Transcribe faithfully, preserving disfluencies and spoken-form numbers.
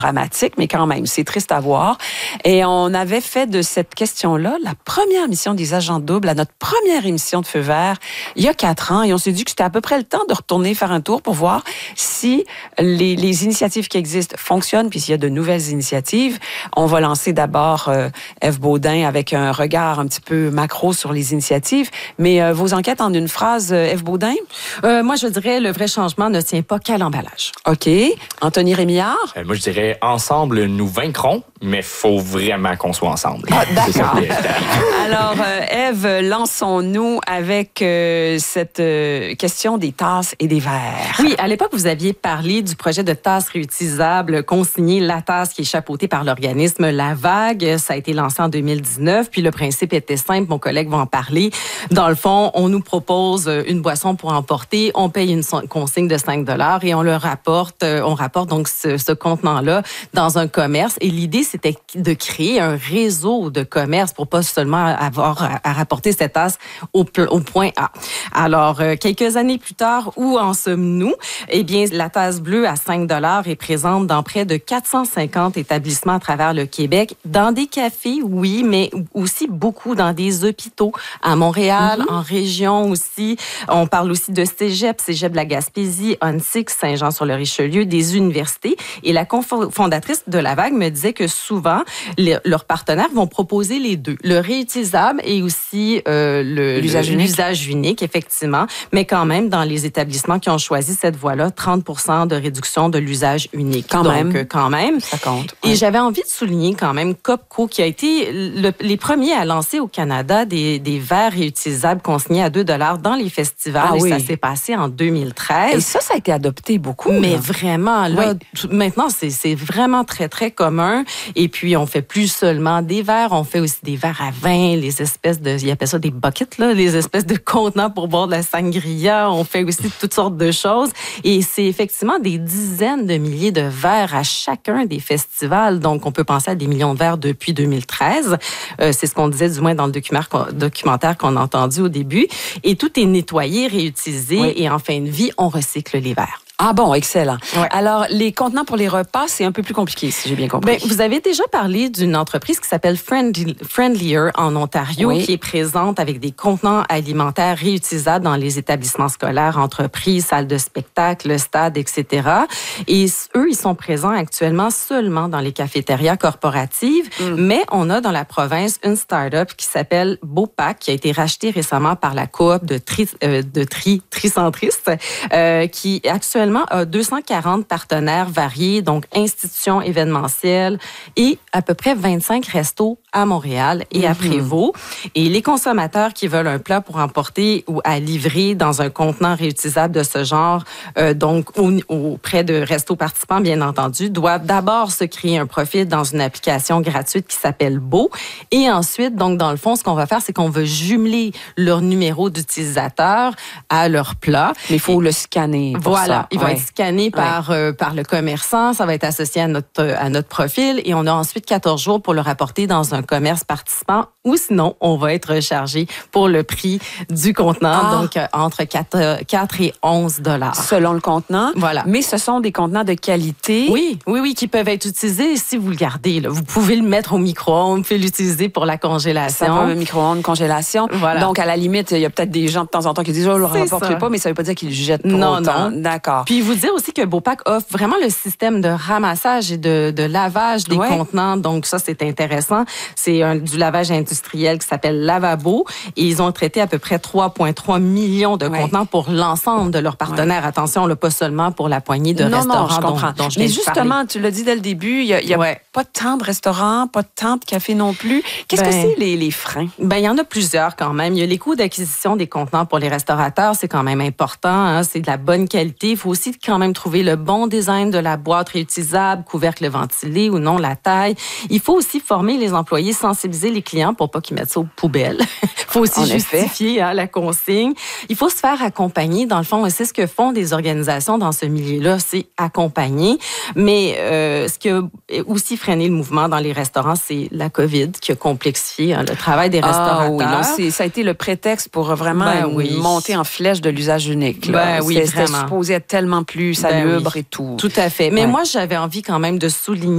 dramatique, mais quand même, c'est triste à voir. Et on avait fait de cette question-là la première mission des agents doubles à notre première émission de Feu vert il y a quatre ans. Et on s'est dit que c'était à peu près le temps de retourner faire un tour pour voir si les, les initiatives qui existent fonctionnent, puis s'il y a de nouvelles initiatives. On va lancer d'abord euh, Ève Baudin avec un regard un petit peu macro sur les initiatives. Mais euh, vos enquêtes en une phrase, euh, Ève Baudin? Euh, moi, je dirais le vrai changement ne tient pas qu'à l'emballage. OK. Anthony Rémillard? Euh, moi, je dirais ensemble, nous vaincrons, mais il faut vraiment qu'on soit ensemble. Ah, d'accord. C'est ça qui est- Alors, euh, Ève, lançons-nous avec euh, cette euh, question des tasses et des verres. Oui, à l'époque, vous aviez parlé du projet de tasse réutilisable consignée, la tasse qui est chapeautée par l'organisme La Vague. Ça a été lancé en deux mille dix-neuf, puis le principe était simple, mon collègue va en parler. Dans le fond, on nous propose une boisson pour emporter, on paye une consigne de cinq dollars et on le rapporte, on rapporte donc ce, ce contenant-là dans un commerce. Et l'idée, c'était de créer un réseau de commerce pour pas seulement avoir à, à rapporter cette tasse au, au point A. Alors, euh, quelques années plus tard, où en sommes-nous? Eh bien, la tasse bleue à cinq dollars est présente dans près de quatre cent cinquante établissements à travers le Québec, dans des cafés, oui, mais aussi beaucoup dans des hôpitaux, à Montréal, mm-hmm. en région aussi. On parle aussi de Cégep, Cégep de la Gaspésie, Onsic, Saint-Jean-sur-le-Richelieu, des universités. Et la fondatrice de La Vague me disait que souvent, les, leurs partenaires vont proposer les deux, le réutilisable et aussi euh, le, l'usage, le, unique. l'usage unique, effectivement. Mais quand même, dans les établissements qui ont choisi cette voie-là, trente pour cent de réduction de l'usage unique. Quand Donc, même. Euh, quand même. Ça compte. Et ouais. j'avais envie de souligner quand même Copco, qui a été le, les premiers à lancer au Canada des, des verres réutilisables consignés à deux dollars dans les festivals. Ah, et oui. ça s'est passé en deux mille treize. Et ça, ça a été adopté beaucoup. Mais là. vraiment, là, oui. tout, maintenant, c'est, c'est vraiment très, très commun. Et puis, on fait plus seulement des verres, on fait aussi des verres à vin, les espèces de, ils appellent ça des buckets, là, les espèces de contenants pour boire de la sangria. On fait aussi toutes sortes de choses. Et c'est effectivement des dizaines de milliers de verres à chacun des festivals. Donc, on peut penser à des millions de verres depuis deux mille treize. Euh, c'est ce qu'on disait, du moins, dans le documentaire, documentaire qu'on a entendu au début. Et tout est nettoyé, réutilisé. Oui. Et en fin de vie, on recycle les verres. Ah bon, excellent. Ouais. Alors, les contenants pour les repas, c'est un peu plus compliqué, si j'ai bien compris. Ben, vous avez déjà parlé d'une entreprise qui s'appelle Friendly, Friendlier en Ontario, oui. qui est présente avec des contenants alimentaires réutilisables dans les établissements scolaires, entreprises, salles de spectacle, stades, et cetera. Et eux, ils sont présents actuellement seulement dans les cafétérias corporatives, mm. mais on a dans la province une start-up qui s'appelle Beaupac, qui a été rachetée récemment par la coop de tri, euh, de tri, tricentristes, euh, qui actuellement a deux cent quarante partenaires variés, donc institutions événementielles et à peu près vingt-cinq restos à Montréal et à Prévost. Et les consommateurs qui veulent un plat pour emporter ou à livrer dans un contenant réutilisable de ce genre, euh, donc au, auprès de restos participants, bien entendu, doivent d'abord se créer un profil dans une application gratuite qui s'appelle Beau. Et ensuite, donc dans le fond, ce qu'on va faire, c'est qu'on va jumeler leur numéro d'utilisateur à leur plat. Mais il faut et, le scanner pour voilà, ça. il va ouais. être scanné par, ouais. euh, par le commerçant, ça va être associé à notre, à notre profil et on a ensuite quatorze jours pour le rapporter dans un commerce participant ou sinon, on va être rechargé pour le prix du contenant, ah. donc euh, entre quatre et onze dollars. Selon le contenant. Voilà. Mais ce sont des contenants de qualité. Oui, oui, oui, qui peuvent être utilisés si vous le gardez. Là. Vous pouvez le mettre au micro-ondes, vous pouvez l'utiliser pour la congélation. Ça peut micro-ondes, congélation. Voilà. Donc, à la limite, il y a peut-être des gens de temps en temps qui disent « Oh, je le rapporterai pas », mais ça veut pas dire qu'ils le jettent pour non, autant. Non, D'accord. Puis, vous dire aussi que Beaupac offre vraiment le système de ramassage et de, de lavage des ouais. contenants. Donc, ça, c'est intéressant. C'est un, du lavage industriel qui s'appelle Lavabo. Et ils ont traité à peu près trois virgule trois millions de ouais. contenants pour l'ensemble de leurs partenaires. Ouais. Attention, là, pas seulement pour la poignée de non, restaurants non, je comprends. dont, dont je Mais viens justement, de parler. Tu l'as dit dès le début, il n'y a, y a ouais. pas tant de restaurants, pas tant de cafés non plus. Qu'est-ce ben, que c'est les, les freins? Ben, il y en a plusieurs quand même. Il y a les coûts d'acquisition des contenants pour les restaurateurs, c'est quand même important. Hein, c'est de la bonne qualité. Il faut aussi quand même trouver le bon design de la boîte réutilisable, couvercle ventilé ou non, la taille. Il faut aussi former les employés, sensibiliser les clients pour pas qu'ils mettent ça aux poubelles. Il faut aussi en justifier hein, la consigne. Il faut se faire accompagner. Dans le fond, c'est ce que font des organisations dans ce milieu-là, c'est accompagner. Mais euh, ce qui a aussi freiné le mouvement dans les restaurants, c'est la COVID qui a complexifié hein, le travail des restaurateurs. Ah, oui, non, c'est, ça a été le prétexte pour vraiment ben, une oui. montée en flèche de l'usage unique. Là. Ben, oui, c'était, vraiment. C'était supposé être tellement plus salubre ben, oui. et tout. Tout à fait. Mais ouais. moi, j'avais envie quand même de souligner